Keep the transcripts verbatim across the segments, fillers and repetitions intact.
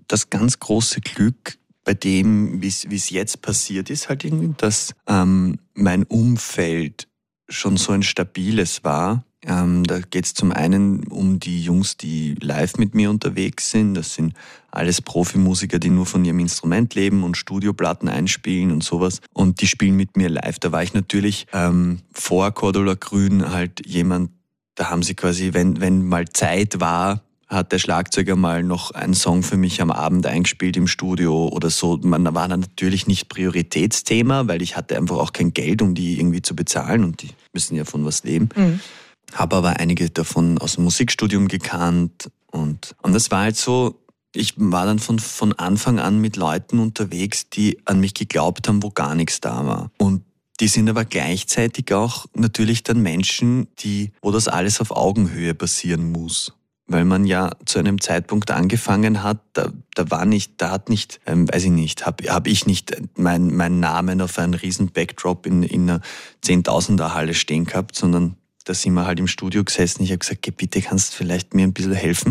das ganz große Glück bei dem, wie es jetzt passiert ist, halt irgendwie, dass ähm, mein Umfeld schon so ein stabiles war. Ähm, da geht es zum einen um die Jungs, die live mit mir unterwegs sind. Das sind alles Profimusiker, die nur von ihrem Instrument leben und Studioplatten einspielen und sowas. Und die spielen mit mir live. Da war ich natürlich ähm, vor Cordula Grün halt jemand, da haben sie quasi, wenn, wenn mal Zeit war, hat der Schlagzeuger mal noch einen Song für mich am Abend eingespielt im Studio oder so. Man war dann natürlich nicht Prioritätsthema, weil ich hatte einfach auch kein Geld, um die irgendwie zu bezahlen und die müssen ja von was leben. Mhm. Habe aber einige davon aus dem Musikstudium gekannt und, und das war halt so, ich war dann von, von Anfang an mit Leuten unterwegs, die an mich geglaubt haben, wo gar nichts da war. Und die sind aber gleichzeitig auch natürlich dann Menschen, die, wo das alles auf Augenhöhe passieren muss. Weil man ja zu einem Zeitpunkt angefangen hat, da, da war nicht, da hat nicht, ähm, weiß ich nicht, habe hab ich nicht meinen mein Namen auf einen riesen Backdrop in, in einer Zehntausender-Halle stehen gehabt, sondern da sind wir halt im Studio gesessen. Ich habe gesagt, geh, bitte kannst du vielleicht mir ein bisschen helfen.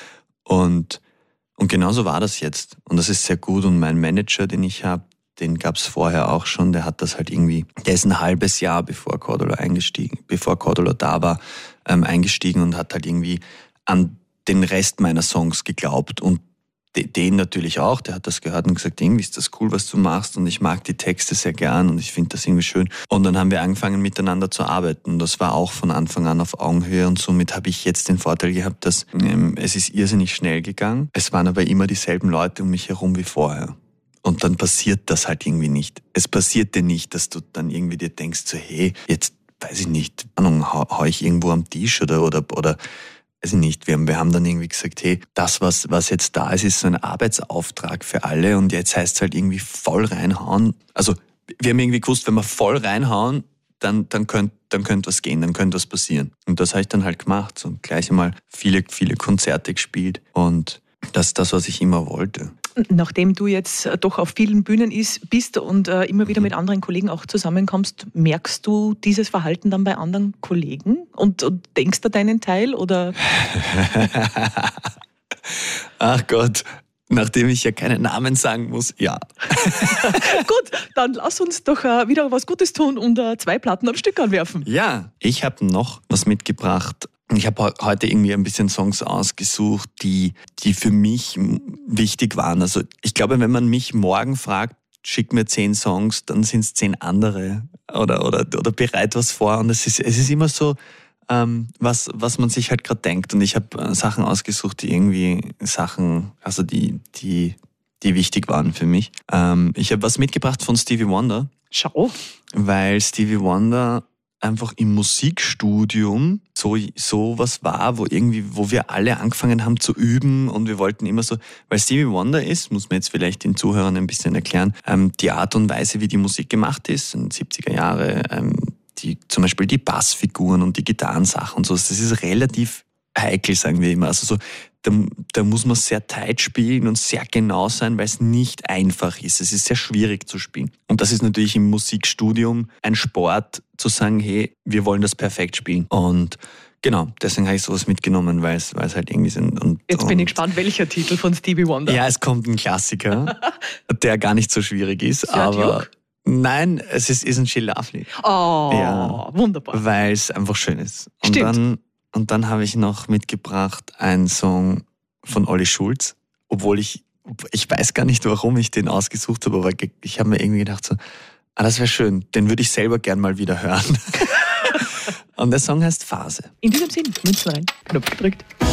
Und, und genauso war das jetzt. Und das ist sehr gut. Und mein Manager, den ich habe, den gab es vorher auch schon, der hat das halt irgendwie, der ist ein halbes Jahr bevor Cordula eingestiegen, bevor Cordula da war, ähm, eingestiegen und hat halt irgendwie an den Rest meiner Songs geglaubt und den natürlich auch, der hat das gehört und gesagt, irgendwie ist das cool, was du machst und ich mag die Texte sehr gern und ich finde das irgendwie schön. Und dann haben wir angefangen miteinander zu arbeiten. Das war auch von Anfang an auf Augenhöhe und somit habe ich jetzt den Vorteil gehabt, dass ähm, es ist irrsinnig schnell gegangen. Es waren aber immer dieselben Leute um mich herum wie vorher. Und dann passiert das halt irgendwie nicht. Es passiert dir nicht, dass du dann irgendwie dir denkst, so hey, jetzt weiß ich nicht, Ahnung, hau, hau ich irgendwo am Tisch oder oder oder weiß ich nicht, wir haben, wir haben dann irgendwie gesagt, hey, das, was, was jetzt da ist, ist so ein Arbeitsauftrag für alle und jetzt heißt es halt irgendwie voll reinhauen. Also wir haben irgendwie gewusst, wenn wir voll reinhauen, dann, dann könnte dann könnt was gehen, dann könnte was passieren. Und das habe ich dann halt gemacht und gleich einmal viele, viele Konzerte gespielt und das ist das, was ich immer wollte. Nachdem du jetzt doch auf vielen Bühnen ist, bist und äh, immer wieder mit anderen Kollegen auch zusammenkommst, merkst du dieses Verhalten dann bei anderen Kollegen und, und denkst du deinen Teil oder? Ach Gott, nachdem ich ja keinen Namen sagen muss, ja. Gut, dann lass uns doch äh, wieder was Gutes tun und äh, zwei Platten am Stück anwerfen. Ja, ich habe noch was mitgebracht. Ich habe heute irgendwie ein bisschen Songs ausgesucht, die, die für mich wichtig waren. Also ich glaube, wenn man mich morgen fragt, schick mir zehn Songs, dann sind es zehn andere oder, oder, oder bereit was vor. Und es ist, es ist immer so, ähm, was, was man sich halt gerade denkt. Und ich habe Sachen ausgesucht, die irgendwie Sachen, also die, die, die wichtig waren für mich. Ähm, ich habe was mitgebracht von Stevie Wonder. Schau. Weil Stevie Wonder einfach im Musikstudium so, so was war, wo irgendwie, wo wir alle angefangen haben zu üben und wir wollten immer so, weil Stevie Wonder ist, muss man jetzt vielleicht den Zuhörern ein bisschen erklären, ähm, die Art und Weise, wie die Musik gemacht ist, in den siebziger Jahre, ähm, die, zum Beispiel die Bassfiguren und die Gitarrensachen und so, das ist relativ heikel, sagen wir immer. Also so, da, da muss man sehr tight spielen und sehr genau sein, weil es nicht einfach ist. Es ist sehr schwierig zu spielen. Und das ist natürlich im Musikstudium ein Sport, zu sagen, hey, wir wollen das perfekt spielen. Und genau, deswegen habe ich sowas mitgenommen, weil es, weil es halt irgendwie sind. Und, Jetzt bin und, ich gespannt, welcher Titel von Stevie Wonder. Ja, es kommt ein Klassiker, der gar nicht so schwierig ist, Serge aber... Duke? Nein, es ist Isn't She Lovely. Oh, ja, wunderbar. Weil es einfach schön ist. Und Stimmt. dann, und dann habe ich noch mitgebracht einen Song von Olli Schulz, obwohl ich, ich weiß gar nicht, warum ich den ausgesucht habe, aber ich habe mir irgendwie gedacht so, ah, das wäre schön, den würde ich selber gern mal wieder hören. Und der Song heißt Phase. In diesem Sinn, Münzen rein, Knopf gedrückt.